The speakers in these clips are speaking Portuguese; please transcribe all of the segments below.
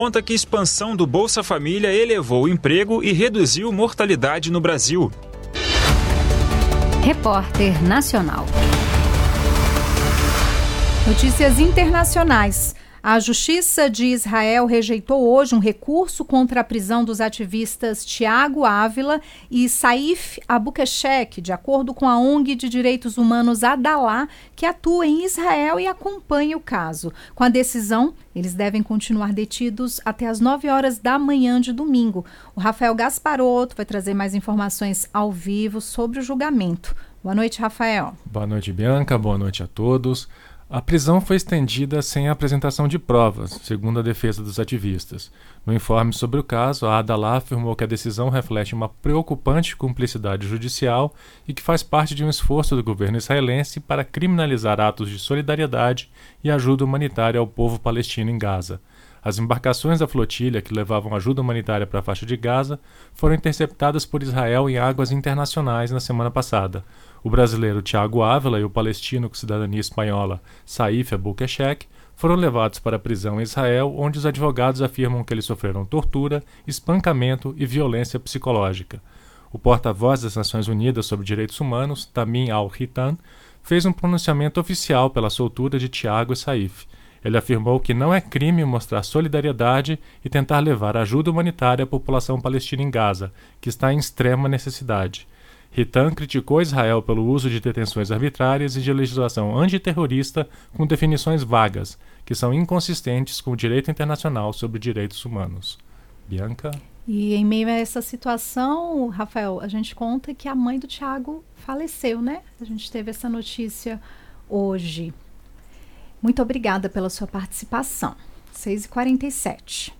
Conta que a expansão do Bolsa Família elevou o emprego e reduziu mortalidade no Brasil. Repórter Nacional. Notícias internacionais. A Justiça de Israel rejeitou hoje um recurso contra a prisão dos ativistas Tiago Ávila e Saif Abuqueshek, de acordo com a ONG de Direitos Humanos Adalá, que atua em Israel e acompanha o caso. Com a decisão, eles devem continuar detidos até as 9 horas da manhã de domingo. O Rafael Gasparotto vai trazer mais informações ao vivo sobre o julgamento. Boa noite, Rafael. Boa noite, Bianca. Boa noite a todos. A prisão foi estendida sem a apresentação de provas, segundo a defesa dos ativistas. No informe sobre o caso, a Adalá afirmou que a decisão reflete uma preocupante cumplicidade judicial e que faz parte de um esforço do governo israelense para criminalizar atos de solidariedade e ajuda humanitária ao povo palestino em Gaza. As embarcações da flotilha que levavam ajuda humanitária para a faixa de Gaza foram interceptadas por Israel em águas internacionais na semana passada. O brasileiro Tiago Ávila e o palestino com cidadania espanhola Saif Abuqueshek foram levados para a prisão em Israel, onde os advogados afirmam que eles sofreram tortura, espancamento e violência psicológica. O porta-voz das Nações Unidas sobre Direitos Humanos, Tamim Al-Hitan, fez um pronunciamento oficial pela soltura de Tiago e Saif. Ele afirmou que não é crime mostrar solidariedade e tentar levar ajuda humanitária à população palestina em Gaza, que está em extrema necessidade. Hitan criticou Israel pelo uso de detenções arbitrárias e de legislação antiterrorista com definições vagas, que são inconsistentes com o direito internacional sobre direitos humanos. Bianca? E em meio a essa situação, Rafael, a gente conta que a mãe do Tiago faleceu, né? A gente teve essa notícia hoje. Muito obrigada pela sua participação. 6h47.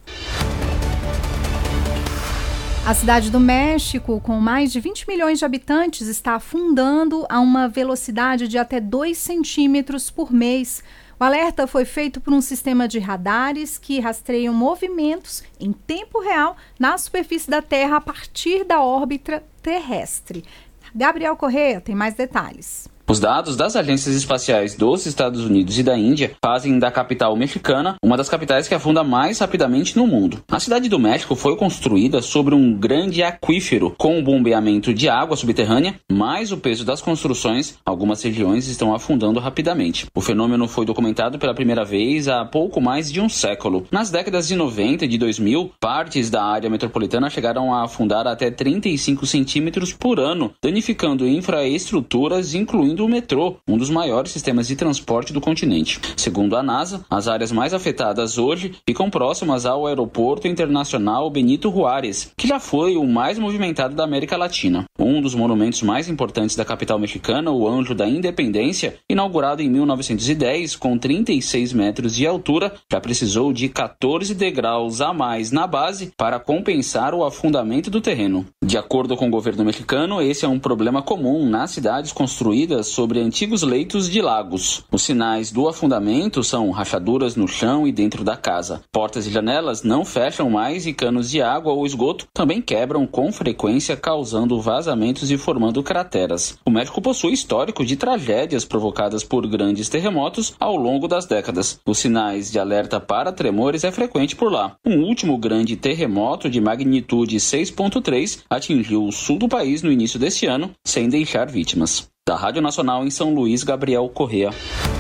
A cidade do México, com mais de 20 milhões de habitantes, está afundando a uma velocidade de até 2 centímetros por mês. O alerta foi feito por um sistema de radares que rastreiam movimentos em tempo real na superfície da Terra a partir da órbita terrestre. Gabriel Corrêa tem mais detalhes. Os dados das agências espaciais dos Estados Unidos e da Índia fazem da capital mexicana uma das capitais que afunda mais rapidamente no mundo. A cidade do México foi construída sobre um grande aquífero com o bombeamento de água subterrânea, mais o peso das construções, algumas regiões estão afundando rapidamente. O fenômeno foi documentado pela primeira vez há pouco mais de um século. Nas décadas de 90 e de 2000, partes da área metropolitana chegaram a afundar até 35 centímetros por ano, danificando infraestruturas, incluindo o metrô, um dos maiores sistemas de transporte do continente. Segundo a NASA, as áreas mais afetadas hoje ficam próximas ao Aeroporto Internacional Benito Juárez, que já foi o mais movimentado da América Latina. Um dos monumentos mais importantes da capital mexicana, o Anjo da Independência, inaugurado em 1910, com 36 metros de altura, já precisou de 14 degraus a mais na base para compensar o afundamento do terreno. De acordo com o governo mexicano, esse é um problema comum nas cidades construídas sobre antigos leitos de lagos. Os sinais do afundamento são rachaduras no chão e dentro da casa. Portas e janelas não fecham mais e canos de água ou esgoto também quebram com frequência, causando vazamentos e formando crateras. O México possui histórico de tragédias provocadas por grandes terremotos ao longo das décadas. Os sinais de alerta para tremores é frequente por lá. Um último grande terremoto de magnitude 6.3 atingiu o sul do país no início desse ano, sem deixar vítimas. Da Rádio Nacional em São Luís, Gabriel Corrêa.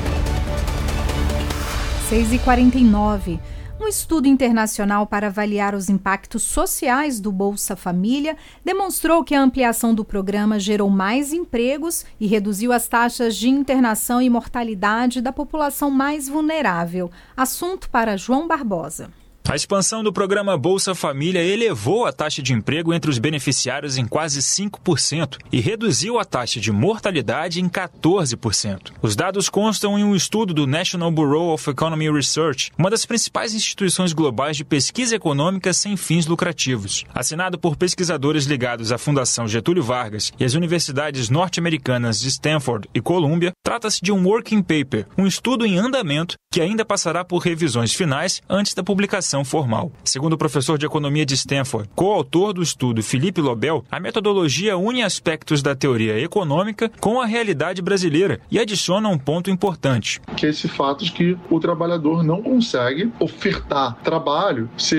6h49. Um estudo internacional para avaliar os impactos sociais do Bolsa Família demonstrou que a ampliação do programa gerou mais empregos e reduziu as taxas de internação e mortalidade da população mais vulnerável. Assunto para João Barbosa. A expansão do programa Bolsa Família elevou a taxa de emprego entre os beneficiários em quase 5% e reduziu a taxa de mortalidade em 14%. Os dados constam em um estudo do National Bureau of Economic Research, uma das principais instituições globais de pesquisa econômica sem fins lucrativos. Assinado por pesquisadores ligados à Fundação Getúlio Vargas e às universidades norte-americanas de Stanford e Columbia, trata-se de um working paper, um estudo em andamento que ainda passará por revisões finais antes da publicação formal. Segundo o professor de economia de Stanford, coautor do estudo Felipe Lobel, a metodologia une aspectos da teoria econômica com a realidade brasileira e adiciona um ponto importante. Que é esse fato de que o trabalhador não consegue ofertar trabalho, seja